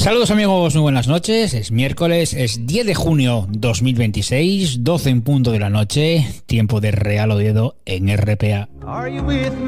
Saludos amigos, muy buenas noches. Es miércoles, es 10 de junio 2026, 12 en punto de la noche, tiempo de Real Oviedo en RPA.